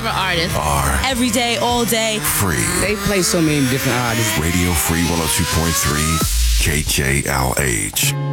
favorite artists? Are Every day, all day. free. They play so many different artists. Radio Free 102.3 KKLH.